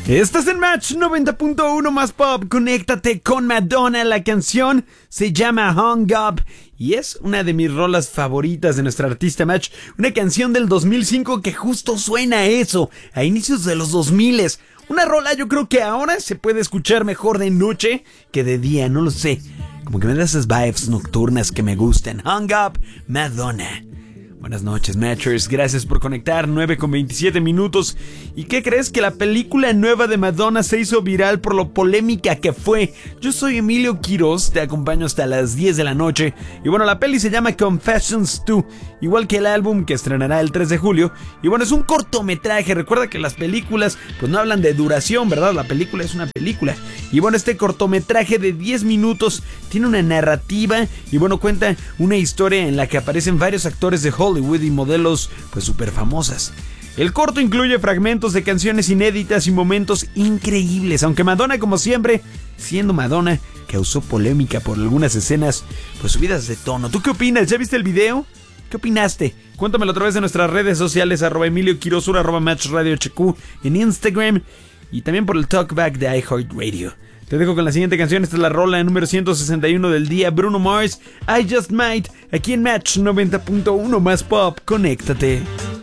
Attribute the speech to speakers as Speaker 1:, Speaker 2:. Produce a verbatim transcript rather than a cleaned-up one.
Speaker 1: Estás en Match noventa punto uno más pop. Conéctate con Madonna. La canción se llama Hung Up y es una de mis rolas favoritas de nuestra artista Match. Una canción del dos mil cinco que justo suena a eso, a inicios de los dos mil. Una rola yo creo que ahora se puede escuchar mejor de noche que de día, no lo sé. Como que me da esas vibes nocturnas que me gustan. Hung Up, Madonna. Buenas noches, Matchers. Gracias por conectar. nueve con veintisiete minutos. ¿Y qué crees? Que la película nueva de Madonna se hizo viral por lo polémica que fue. Yo soy Emilio Quiroz, te acompaño hasta las diez de la noche. Y bueno, la peli se llama Confessions dos, igual que el álbum que estrenará el tres de julio. Y bueno, es un cortometraje. Recuerda que las películas pues no hablan de duración, ¿verdad? La película es una película. Y bueno, este cortometraje de diez minutos tiene una narrativa y bueno, cuenta una historia en la que aparecen varios actores de Hollywood y modelos pues súper famosas. El corto incluye fragmentos de canciones inéditas y momentos increíbles, aunque Madonna, como siempre, siendo Madonna, causó polémica por algunas escenas pues subidas de tono. ¿Tú qué opinas? ¿Ya viste el video? ¿Qué opinaste? Cuéntamelo a través de nuestras redes sociales, arroba Emilio Quirosura, arroba Match Radio H Q en Instagram y también por el Talkback de iHeartRadio. Te dejo con la siguiente canción. Esta es la rola número ciento sesenta y uno del día. Bruno Mars, I Just Might, aquí en Match noventa punto uno más pop. Conéctate.